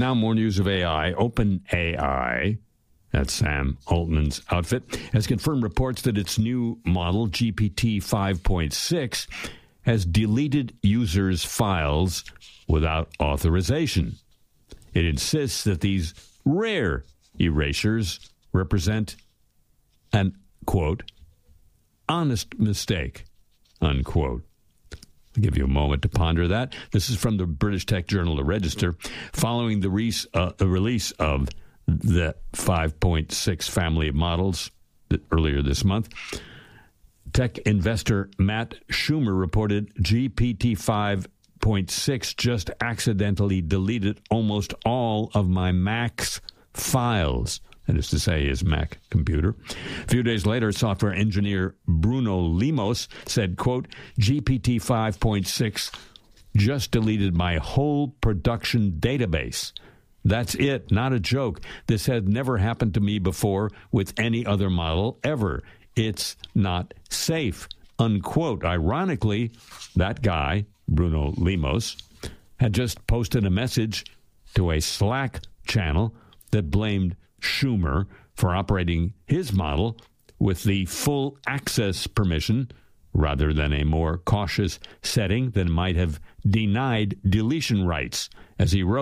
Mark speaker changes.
Speaker 1: Now more news of AI. OpenAI, that's Sam Altman's outfit, has confirmed reports that its new model, GPT 5.6, has deleted users' files without authorization. It insists that these rare erasures represent an, quote, honest mistake, unquote. I'll give you a moment to ponder that. This is from the British tech journal The Register. Following the release of the 5.6 family of models earlier this month, tech investor Matt Schumer reported GPT 5.6 just accidentally deleted almost all of my Mac's files. That is to say, his Mac computer. A few days later, software engineer Bruno Limos said, quote, GPT 5.6 just deleted my whole production database. That's it, not a joke. This had never happened to me before with any other model ever. It's not safe, unquote. Ironically, that guy, Bruno Limos, had just posted a message to a Slack channel that blamed Schumer for operating his model with the full access permission rather than a more cautious setting that might have denied deletion rights. As he wrote,